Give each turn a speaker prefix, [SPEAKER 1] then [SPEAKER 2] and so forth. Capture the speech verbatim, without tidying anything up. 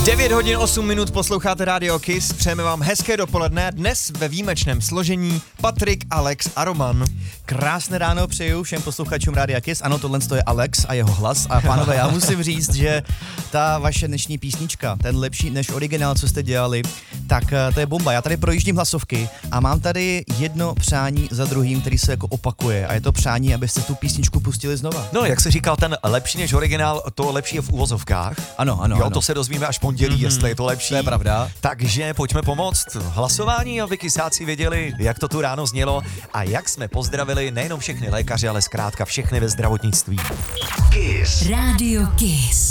[SPEAKER 1] devět hodin osm minut posloucháte Radio Kiss, přejeme vám hezké dopoledne, dnes ve výjimečném složení Patrik, Alex a Roman.
[SPEAKER 2] Krásné ráno přeju všem posluchačům Rádia Kiss, ano, tohle je Alex a jeho hlas a pánové, já musím říct, že ta vaše dnešní písnička, ten lepší než originál, co jste dělali, tak to je bomba. Já tady projíždím hlasovky a mám tady jedno přání za druhým, který se jako opakuje a je to přání, abyste tu písničku pustili znova.
[SPEAKER 3] No, jak se říkal, ten lepší než originál, to lepší je v uvozovkách.
[SPEAKER 2] Ano, ano,
[SPEAKER 3] Jo,
[SPEAKER 2] ano.
[SPEAKER 3] to se dozvíme až pondělí, mm-hmm. jestli je to lepší.
[SPEAKER 2] To je pravda.
[SPEAKER 3] Takže pojďme pomoct hlasování, aby kysáci věděli, jak to tu ráno znělo a jak jsme pozdravili nejenom všechny lékaře, ale zkrátka všechny ve zdravotnictví.
[SPEAKER 4] Kiss. Radio Kiss.